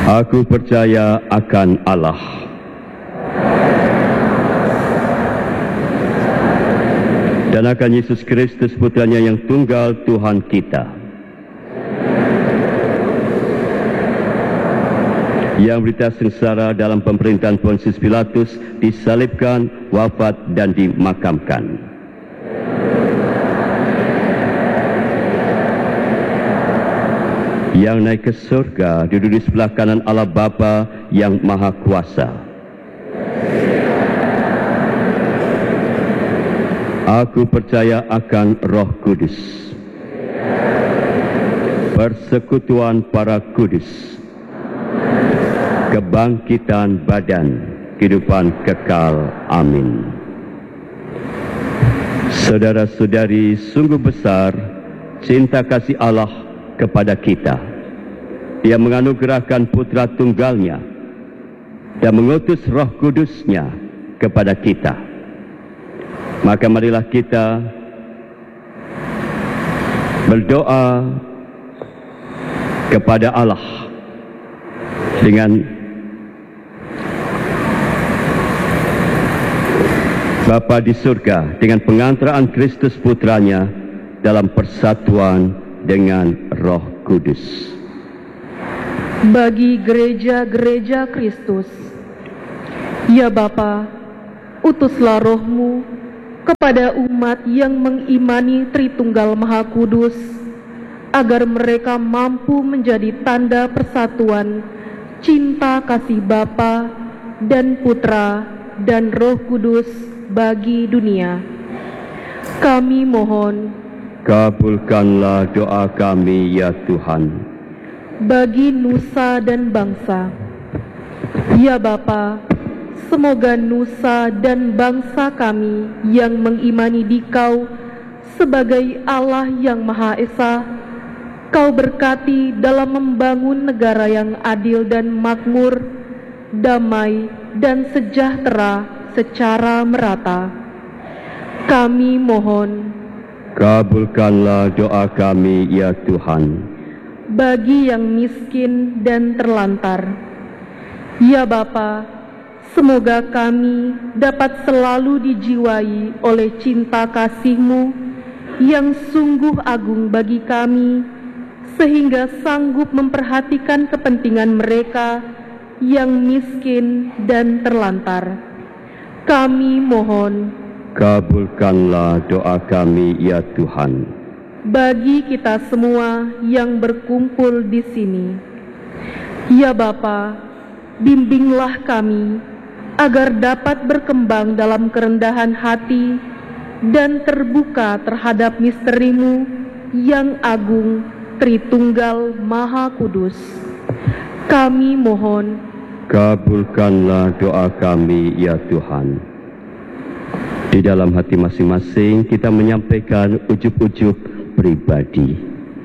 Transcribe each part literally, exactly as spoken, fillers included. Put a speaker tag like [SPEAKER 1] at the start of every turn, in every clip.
[SPEAKER 1] Aku percaya akan Allah, dan akan Yesus Kristus putranya yang tunggal Tuhan kita, yang berita sengsara dalam pemerintahan Pontius Pilatus, disalibkan, wafat dan dimakamkan. Yang naik ke surga, duduk di sebelah kanan Allah Bapa yang Maha Kuasa. Aku percaya akan Roh Kudus, persekutuan para kudus, kebangkitan badan, kehidupan kekal. Amin. Saudara-saudari, sungguh besar cinta kasih Allah kepada kita. Dia menganugerahkan putra tunggalnya dan mengutus Roh Kudusnya kepada kita. Maka marilah kita berdoa kepada Allah dengan Bapa di surga, dengan pengantaraan Kristus putranya dalam persatuan dengan Roh Kudus.
[SPEAKER 2] Bagi gereja-gereja Kristus, ya Bapa, utuslah Roh-Mu kepada umat yang mengimani Tritunggal Maha Kudus, agar mereka mampu menjadi tanda persatuan cinta kasih Bapa dan Putra dan Roh Kudus bagi dunia. Kami mohon,
[SPEAKER 1] kabulkanlah doa kami ya Tuhan.
[SPEAKER 2] Bagi nusa dan bangsa, ya Bapa, semoga nusa dan bangsa kami yang mengimani Dikau sebagai Allah yang Maha Esa, Kau berkati dalam membangun negara yang adil dan makmur, damai dan sejahtera secara merata. Kami mohon,
[SPEAKER 1] kabulkanlah doa kami ya Tuhan.
[SPEAKER 2] Bagi yang miskin dan terlantar, ya Bapa, semoga kami dapat selalu dijiwai oleh cinta kasih-Mu yang sungguh agung bagi kami, sehingga sanggup memperhatikan kepentingan mereka yang miskin dan terlantar. Kami mohon,
[SPEAKER 1] kabulkanlah doa kami ya Tuhan.
[SPEAKER 2] Bagi kita semua yang berkumpul di sini, ya Bapa, bimbinglah kami agar dapat berkembang dalam kerendahan hati dan terbuka terhadap misteri-Mu yang agung, Tritunggal Maha Kudus. Kami mohon,
[SPEAKER 1] kabulkanlah doa kami ya Tuhan. Di dalam hati masing-masing kita menyampaikan ujub-ujub pribadi.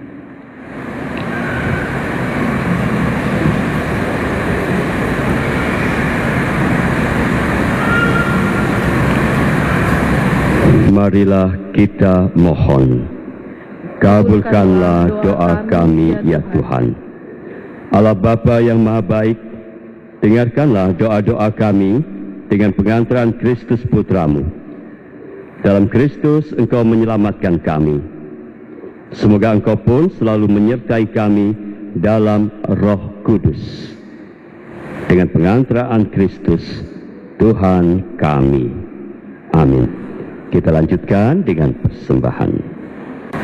[SPEAKER 1] Marilah kita mohon, kabulkanlah doa kami ya Tuhan. Allah Bapa yang Maha Baik, dengarkanlah doa-doa kami dengan pengantaran Kristus Putramu. Dalam Kristus Engkau menyelamatkan kami. Semoga Engkau pun selalu menyertai kami dalam Roh Kudus. Dengan pengantaraan Kristus, Tuhan kami. Amin. Kita lanjutkan dengan persembahan.